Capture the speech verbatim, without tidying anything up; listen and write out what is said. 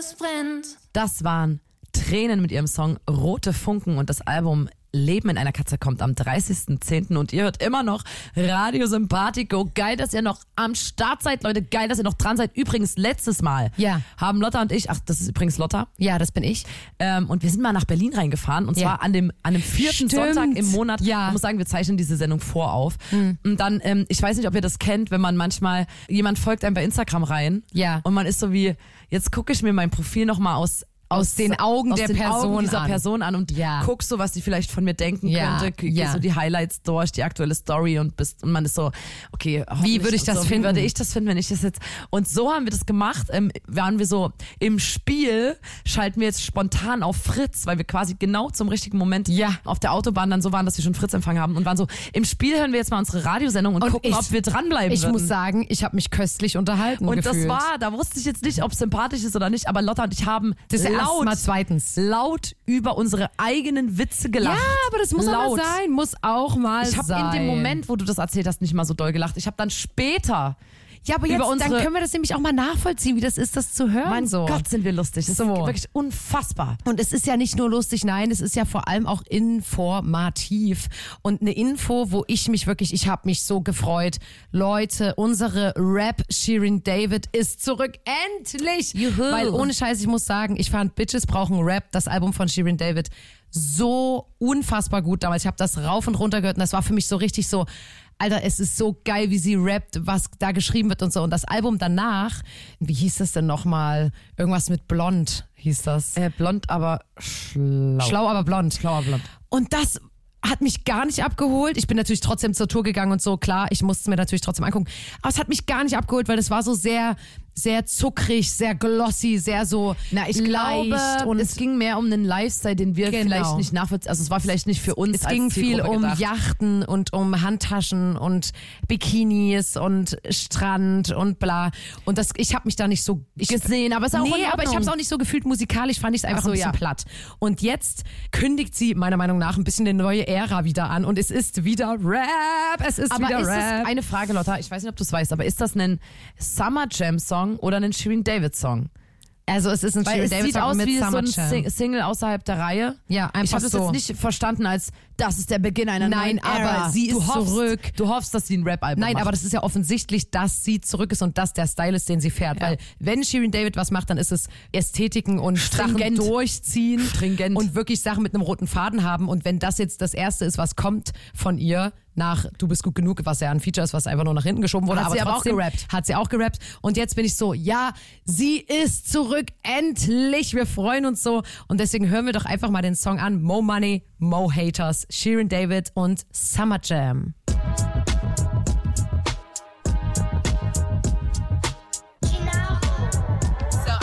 es brennt. Das waren Tränen mit ihrem Song Rote Funken und das Album Leben in einer Katze kommt am dreißigsten zehnten und ihr hört immer noch Radio Sympathico. Geil, dass ihr noch am Start seid, Leute. Geil, dass ihr noch dran seid. Übrigens, letztes Mal ja. haben Lotta und ich, ach, das ist übrigens Lotta. Ja, das bin ich. Ähm, und wir sind mal nach Berlin reingefahren und ja. zwar an dem, an dem vierten Stimmt. Sonntag im Monat. Ja. Ich muss sagen, wir zeichnen diese Sendung vorauf. Mhm. Und dann, ähm, ich weiß nicht, ob ihr das kennt, wenn man manchmal, jemand folgt einem bei Instagram rein. Ja. Und man ist so wie, jetzt gucke ich mir mein Profil nochmal aus Aus, aus den Augen aus der den Person Augen dieser an. Person an und ja. guckst so, was sie vielleicht von mir denken ja. könnte, gehst ja. so die Highlights durch, die aktuelle Story und bist und man ist so, okay, wie würde ich das so, finden? Wie würde ich das finden, wenn ich das jetzt und so haben wir das gemacht, ähm, waren wir so im Spiel, schalten wir jetzt spontan auf Fritz, weil wir quasi genau zum richtigen Moment ja. auf der Autobahn dann so waren, dass wir schon Fritz empfangen haben und waren so, im Spiel hören wir jetzt mal unsere Radiosendung und, und gucken, ich, ob wir dranbleiben Ich würden. muss sagen, ich habe mich köstlich unterhalten und gefühlt. das war, da wusste ich jetzt nicht, ob es sympathisch ist oder nicht, aber Lotta und ich haben das ist laut, erst mal zweitens laut über unsere eigenen Witze gelacht. Ja, aber das muss laut. aber sein, muss auch mal ich sein. Ich habe in dem Moment, wo du das erzählt hast, nicht mal so doll gelacht. Ich habe dann später Ja, aber jetzt, über unsere, dann können wir das nämlich auch mal nachvollziehen, wie das ist, das zu hören. Mein so. Gott, sind wir lustig. Das so. ist wirklich unfassbar. Und es ist ja nicht nur lustig, nein, es ist ja vor allem auch informativ. Und eine Info, wo ich mich wirklich, ich habe mich so gefreut. Leute, unsere Rap Shirin David ist zurück. Endlich! Juhu. Weil ohne Scheiß, ich muss sagen, ich fand Bitches brauchen Rap, das Album von Shirin David, so unfassbar gut damals. Ich habe das rauf und runter gehört und das war für mich so richtig so, Alter, es ist so geil, wie sie rappt, was da geschrieben wird und so. Und das Album danach, wie hieß das denn nochmal? Irgendwas mit Blond hieß das. Äh, blond, aber schlau. Schlau, aber blond. Schlau, aber blond. Und das hat mich gar nicht abgeholt. Ich bin natürlich trotzdem zur Tour gegangen und so, klar, ich musste es mir natürlich trotzdem angucken. Aber es hat mich gar nicht abgeholt, weil das war so sehr, sehr zuckrig, sehr glossy, sehr so Na, ich leicht. glaube, Und es ging mehr um einen Lifestyle, den wir Genau. vielleicht nicht nachvollziehen. Also es war vielleicht nicht für uns es als ging viel Zielgruppe um gedacht. Yachten und um Handtaschen und Bikinis und Strand und bla. Und das, ich habe mich da nicht so ich, gesehen, aber es ist auch nee, in aber ich habe es auch nicht so gefühlt musikalisch, fand ich es einfach Ach so, ein bisschen ja. platt. Und jetzt kündigt sie meiner Meinung nach ein bisschen eine neue Ära wieder an und es ist wieder Rap, es ist aber wieder ist Rap. es eine Frage, Lotta, ich weiß nicht, ob du es weißt, aber ist das ein Summer Jam Song oder ein Shirin David Song? Also es ist ein Weil Shirin es David sieht Song aus mit wie so Summer ein Jam. Sing- Single außerhalb der Reihe. Ja, einfach ich habe das so. jetzt nicht verstanden als, das ist der Beginn einer Nein, neuen Ära. aber sie du ist hoffst, zurück. Du hoffst, dass sie ein Rap-Album Nein, macht. aber das ist ja offensichtlich, dass sie zurück ist und dass der Style ist, den sie fährt. Ja. Weil wenn Shirin David was macht, dann ist es Ästhetiken und Stringent. Sachen durchziehen Stringent. und wirklich Sachen mit einem roten Faden haben. Und wenn das jetzt das Erste ist, was kommt von ihr nach Du bist gut genug, was ja ein Feature ist, was einfach nur nach hinten geschoben wurde. Hat aber sie aber auch trotzdem gerappt. Hat sie auch gerappt. Und jetzt bin ich so, ja, sie ist zurück, endlich. Wir freuen uns so. Und deswegen hören wir doch einfach mal den Song an. Mo Money, Mo Haters, Shirin David und Summer Jam.